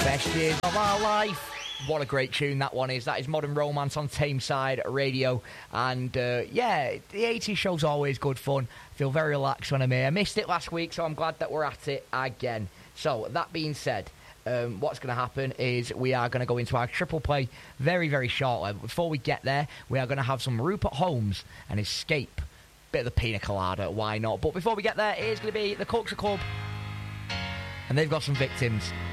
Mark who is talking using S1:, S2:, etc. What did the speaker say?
S1: Best Years of Our Life. What a great tune that one is. That is Modern Romance on Tameside Radio. And yeah, the 80s show's always good fun. I feel very relaxed when I'm here. I missed it last week, so I'm glad that we're at it again. So, that being said, what's going to happen is we are going to go into our triple play very, very shortly. Before we get there, we are going to have some Rupert Holmes and Escape. Bit of the Pina Colada, why not? But before we get there, it is going to be the Culture Club. And they've got some victims.